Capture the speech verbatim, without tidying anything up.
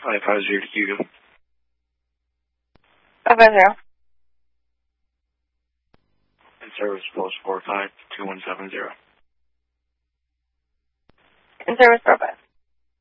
five five zero to Hugo. five five zero. And service post four five two one seven zero. In service four five.